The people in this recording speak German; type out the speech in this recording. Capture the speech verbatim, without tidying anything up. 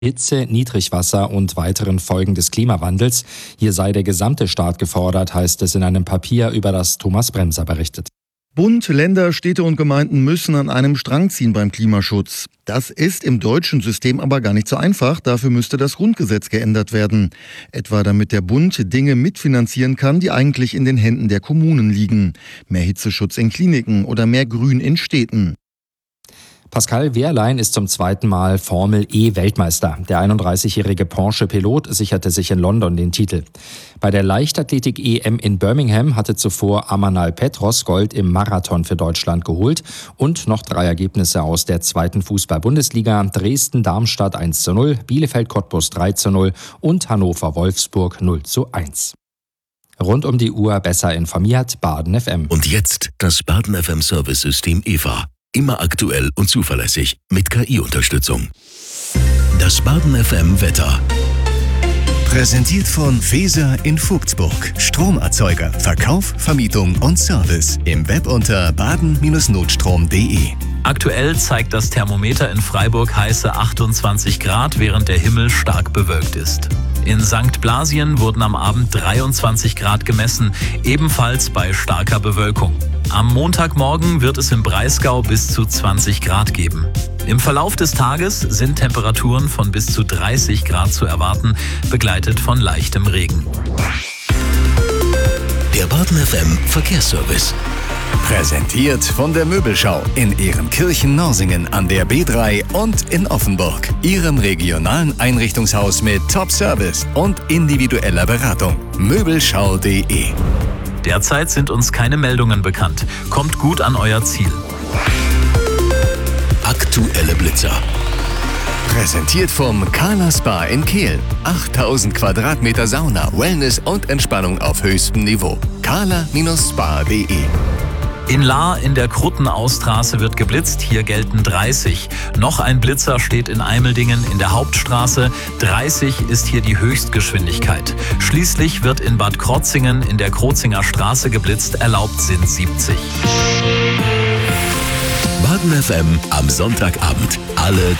Hitze, Niedrigwasser und weiteren Folgen des Klimawandels. Hier sei der gesamte Staat gefordert, heißt es in einem Papier, über das Thomas Bremser berichtet. Bund, Länder, Städte und Gemeinden müssen an einem Strang ziehen beim Klimaschutz. Das ist im deutschen System aber gar nicht so einfach. Dafür müsste das Grundgesetz geändert werden. Etwa damit der Bund Dinge mitfinanzieren kann, die eigentlich in den Händen der Kommunen liegen. Mehr Hitzeschutz in Kliniken oder mehr Grün in Städten. Pascal Wehrlein ist zum zweiten Mal Formel-E-Weltmeister. Der einunddreißigjährige Porsche-Pilot sicherte sich in London den Titel. Bei der Leichtathletik-E M in Birmingham hatte zuvor Amanal Petros Gold im Marathon für Deutschland geholt und noch drei Ergebnisse aus der zweiten Fußball-Bundesliga: Dresden-Darmstadt eins zu null, Bielefeld-Cottbus drei zu null und Hannover-Wolfsburg null zu eins. Rund um die Uhr besser informiert, Baden F M. Und jetzt das Baden F M Service-System E V A. Immer aktuell und zuverlässig mit K I-Unterstützung. Das Baden F M Wetter. Präsentiert von Feser in Vogtsburg. Stromerzeuger, Verkauf, Vermietung und Service. Im Web unter baden Bindestrich notstrom punkt de. Aktuell zeigt das Thermometer in Freiburg heiße achtundzwanzig Grad, während der Himmel stark bewölkt ist. In Sankt Blasien wurden am Abend dreiundzwanzig Grad gemessen, ebenfalls bei starker Bewölkung. Am Montagmorgen wird es im Breisgau bis zu zwanzig Grad geben. Im Verlauf des Tages sind Temperaturen von bis zu dreißig Grad zu erwarten, begleitet von leichtem Regen. Der Baden F M Verkehrsservice. Präsentiert von der Möbelschau in Ehrenkirchen-Norsingen an der B drei und in Offenburg. Ihrem regionalen Einrichtungshaus mit Top-Service und individueller Beratung. Möbelschau punkt de. Derzeit sind uns keine Meldungen bekannt. Kommt gut an euer Ziel. Aktuelle Blitzer. Präsentiert vom Kala Spa in Kehl. achttausend Quadratmeter Sauna, Wellness und Entspannung auf höchstem Niveau. kala Bindestrich spa punkt de. In Lahr in der Kruttenaustraße wird geblitzt, hier gelten dreißig. Noch ein Blitzer steht in Eimeldingen in der Hauptstraße. dreißig ist hier die Höchstgeschwindigkeit. Schließlich wird in Bad Krotzingen in der Krozinger Straße geblitzt, erlaubt sind siebzig. Baden F M am Sonntagabend. Alle